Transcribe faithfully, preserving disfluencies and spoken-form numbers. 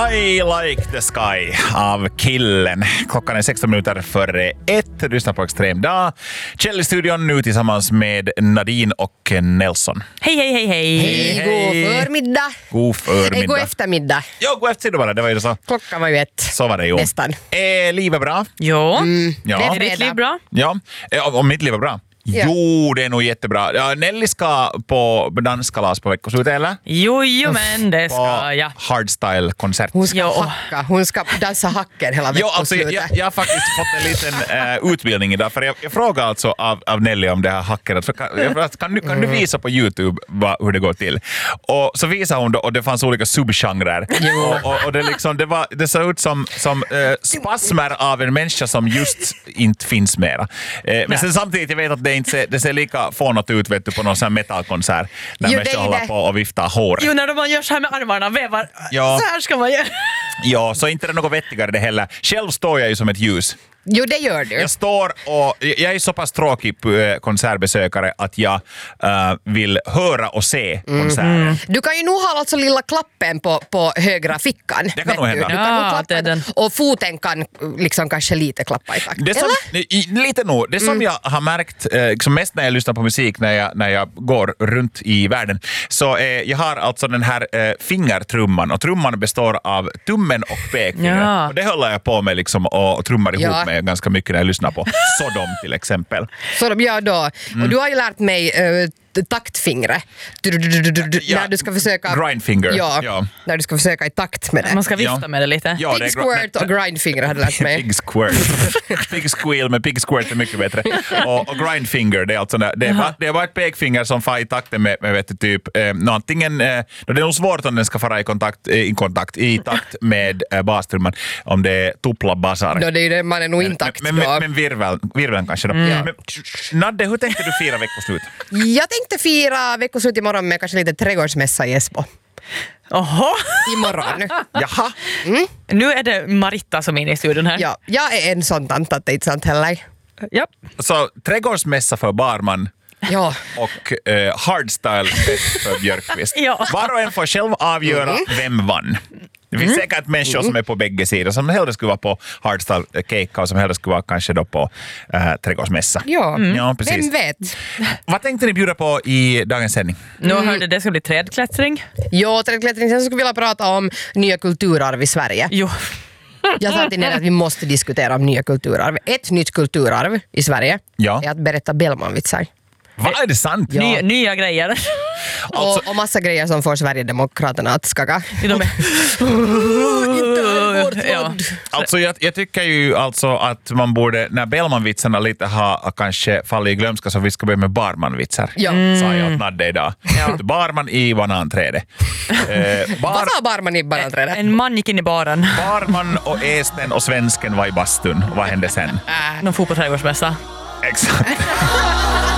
I like the sky av Killen. Klockan är sexton minuter före ett. Du lyssnar på Extrem dag. Kjell i studion nu tillsammans med Nadine och Nelson. Hej, hej, hej, hej. Hej, god förmiddag. God förmiddag. Nej, god eftermiddag. Ja, god eftermiddag bara. Det var ju så. Klockan var ju ett. Så var det ju. Nästan. Är livet bra? Jo. Mm, Ja. det är Är ditt fredag. liv bra? Ja. Och mitt liv är bra. Ja. Jo, det är nog jättebra. Ja, Nelly ska på danskalas på veckoslutet, eller? Jo, jo, men det På ska jag. hardstyle-konsert. Hon ska Jo. hacka. Hon ska dansa hacker hela Jo, alltså, jag, veckoslutet. jag har faktiskt fått en liten uh, utbildning idag, för jag, jag frågade alltså av, av Nelly om det här hackeret. Så kan, jag, kan, du, kan du visa på YouTube va, hur det går till? Och så visade hon då, och det fanns olika subgenrer. Och, och, och det, liksom, det, var, det såg ut som, som uh, spasmer av en människa som just inte finns mera. Uh, men sen samtidigt, jag vet att det, inte ser, det ser lika fånat ut, vet du, på någon sån här metallkonsert när Jo, människor det är håller det. på och viftar håret. Jo, när man gör så här med armarna, vevar. Ja. Så här ska man göra. Ja, så inte är det något vettigare det heller. Själv står jag ju som ett ljus. Jo, det gör du. Jag står och jag är så pass tråkig konsertbesökare att jag uh, vill höra och se konserter. Mm. Du kan ju nog ha alltså lilla klappen på, på högra fickan. Det kan vet nog du. hända. Du kan Ja, nog klappa det är den. Och foten kan liksom kanske lite klappa i takt. Det som, i- lite nog. Det som jag har märkt eh, liksom mest när jag lyssnar på musik när jag, när jag går runt i världen, så eh, jag har alltså den här eh, fingertrumman, och trumman består av tummen och pekfingret. Ja. Och det håller jag på med liksom, och, och trummar ihop Ja. med ganska mycket när jag lyssnar på Sodom till exempel. Så de gör då. Mm. Och du har ju lärt mig uh, taktfingret. Du, du, du, du, du, du, Ja, när du ska försöka... grindfinger, Ja, ja. när du ska försöka i takt med det. Man ska vifta Ja. med det lite. Ja, det är Pig gr- squirt och grindfinger hade lärt mig. Pig squirt. Pig squeal, men pig squirt är mycket bättre. Och, och grindfinger, det är alltså det är, bara, det är bara ett pekfinger som far i takten med, med vet du, typ eh, no, antingen, eh, det är nog svårt om den ska fara i kontakt, eh, i kontakt i takt med eh, bastrumman, om det är tupla basar. Då det är ju det, man är nog intakt men, då. men, men virveln, virveln kanske då. Mm. Men, Nadde, hur tänkte du fira veckoslut? Jag tänkte fira veckoslut imorgon med kanske lite trädgårdsmässa i Esbo. Oho. Imorgon. Jaha. Nu är det Maritta som är inne i studion här. Ja, jag är en sån tant att det är inte sant heller. Ja. Så trädgårdsmässa för barman Ja. och eh, hardstyle-fest för Björkqvist. Ja. Var och en får själv avgöra vem vann. Det finns Mm. säkert människor som är på bägge sidor, som hellre skulle vara på hardstyle-cake och som hellre skulle vara kanske då på äh, trädgårdsmässa. Ja, Ja, precis. vem vet? Vad tänkte ni bjuda på i dagens sändning? Nu hörde det ska bli trädklättring. Jo, trädklättring. Sen skulle vi vilja prata om nya kulturarv i Sverige. Jo. Jag sa till er att vi måste diskutera om nya kulturarv. Ett nytt kulturarv i Sverige Ja. är att berätta Bellmanvitsar. Vad är det sant? Ja. Nya, nya grejer. Alltså, Och, och massa grejer som får Sverigedemokraterna att skaka. De är... Inte vårt Ja. land. alltså jag, jag tycker ju alltså att man borde, när Bellmanvitsarna lite har kanske fallit i glömska, så vi ska börja med barmanvitsar. Ja. Sa jag åt Nadde idag. Barman i bananträdet. Eh, bar, Vad sa barman i bananträdet? En man gick in i baren. barman och esten och svensken var i bastun. Vad hände sen? De får på trädgårdsmässa. Exakt.